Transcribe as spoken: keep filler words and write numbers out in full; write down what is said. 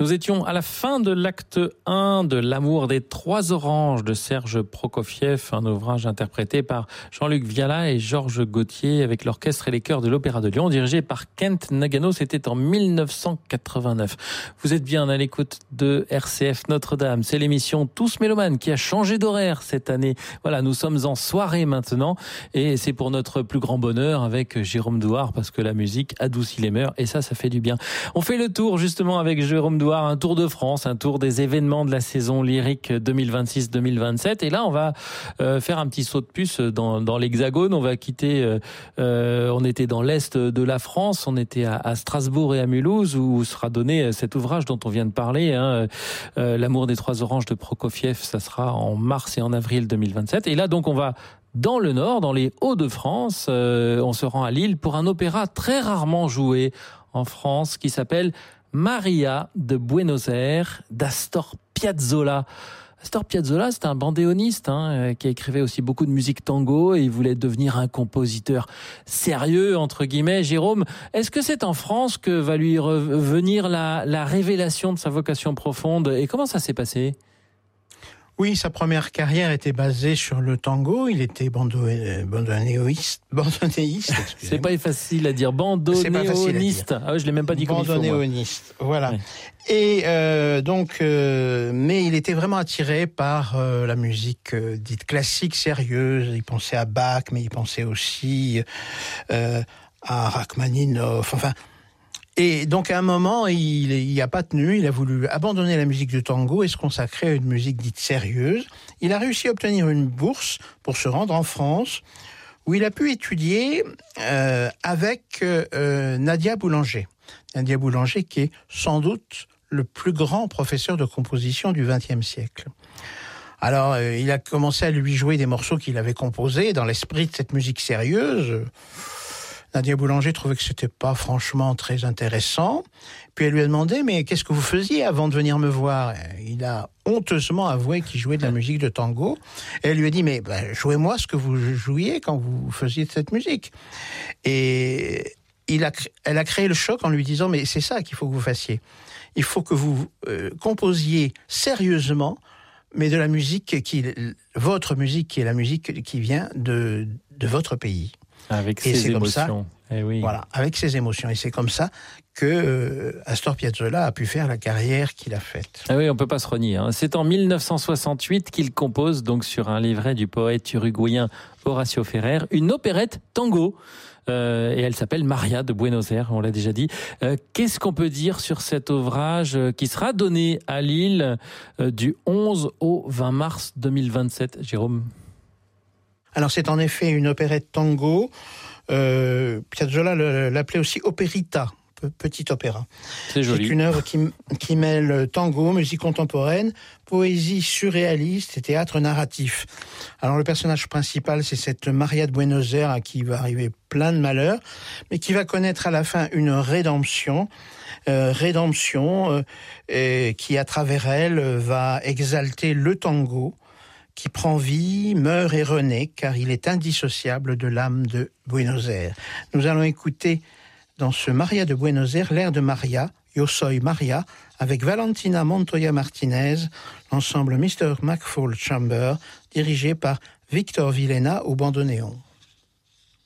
Nous étions à la fin de l'acte un de L'amour des trois oranges de Serge Prokofiev, un ouvrage interprété par Jean-Luc Viala et Georges Gauthier avec l'orchestre et les chœurs de l'Opéra de Lyon, dirigé par Kent Nagano. C'était en mille neuf cent quatre-vingt-neuf. Vous êtes bien à l'écoute de R C F Notre-Dame. C'est l'émission Tous Mélomanes qui a changé d'horaire cette année. Voilà, nous sommes en soirée maintenant et c'est pour notre plus grand bonheur avec Jérôme Douard parce que la musique adoucit les mœurs et ça, ça fait du bien. On fait le tour justement avec Jérôme Douard, un tour de France, un tour des événements de la saison lyrique deux mille vingt-six deux mille vingt-sept. Et là, on va euh, faire un petit saut de puce dans, dans l'Hexagone. On va quitter, euh, euh, on était dans l'Est de la France, on était à, à Strasbourg et à Mulhouse où sera donné cet ouvrage dont on vient de parler, hein, euh, L'amour des trois oranges de Prokofiev. Ça sera en mars et en avril deux mille vingt-sept. Et là, donc, on va dans le Nord, dans les Hauts-de-France. Euh, on se rend à Lille pour un opéra très rarement joué en France qui s'appelle Maria de Buenos Aires d'Astor Piazzolla. Astor Piazzolla, c'est un bandéoniste hein, qui écrivait aussi beaucoup de musique tango et il voulait devenir un compositeur sérieux, entre guillemets. Jérôme, est-ce que c'est en France que va lui revenir la, la révélation de sa vocation profonde et comment ça s'est passé ? Oui, sa première carrière était basée sur le tango. Il était bando- bandonéoïste. bandonéiste c'est pas facile à dire. Bandonéoniste. Ah ouais, je l'ai même pas dit comme il faut. Bandonéoniste, voilà. Ouais. Et euh, donc, euh, mais il était vraiment attiré par euh, la musique euh, dite classique, sérieuse. Il pensait à Bach, mais il pensait aussi euh, à Rachmaninoff. Enfin. Et donc à un moment, il n'y a pas tenu, il a voulu abandonner la musique de tango et se consacrer à une musique dite sérieuse. Il a réussi à obtenir une bourse pour se rendre en France, où il a pu étudier euh, avec euh, Nadia Boulanger. Nadia Boulanger qui est sans doute le plus grand professeur de composition du vingtième siècle. Alors euh, il a commencé à lui jouer des morceaux qu'il avait composés dans l'esprit de cette musique sérieuse. Nadia Boulanger trouvait que c'était pas franchement très intéressant. Puis elle lui a demandé, mais qu'est-ce que vous faisiez avant de venir me voir ? Il a honteusement avoué qu'il jouait de la musique de tango. Et elle lui a dit, mais ben, jouez-moi ce que vous jouiez quand vous faisiez cette musique. Et il a, elle a créé le choc en lui disant, mais c'est ça qu'il faut que vous fassiez. Il faut que vous euh, composiez sérieusement, mais de la musique qui, votre musique qui est la musique qui vient de, de votre pays. Avec et ses émotions. Eh oui. Voilà, avec ses émotions. Et c'est comme ça que euh, Astor Piazzolla a pu faire la carrière qu'il a faite. Ah oui, on peut pas se renier. Hein. C'est en mille neuf cent soixante-huit qu'il compose, donc sur un livret du poète uruguayen Horacio Ferrer, une opérette tango. Euh, et elle s'appelle Maria de Buenos Aires, on l'a déjà dit. Euh, qu'est-ce qu'on peut dire sur cet ouvrage qui sera donné à Lille euh, du onze au vingt mars deux mille vingt-sept, Jérôme ? Alors c'est en effet une opérette tango. Euh, Piazzolla l'appelait aussi opérita, petit opéra. C'est joli. C'est une œuvre qui, qui mêle tango, musique contemporaine, poésie surréaliste et théâtre narratif. Alors le personnage principal, c'est cette Maria de Buenos Aires à qui va arriver plein de malheurs, mais qui va connaître à la fin une rédemption. Euh, rédemption euh, et qui, à travers elle, va exalter le tango, qui prend vie, meurt et renaît, car il est indissociable de l'âme de Buenos Aires. Nous allons écouter dans ce Maria de Buenos Aires l'air de Maria, Yo soy Maria, avec Valentina Montoya Martinez, l'ensemble mister McFall Chamber, dirigé par Victor Villena au bandoneon.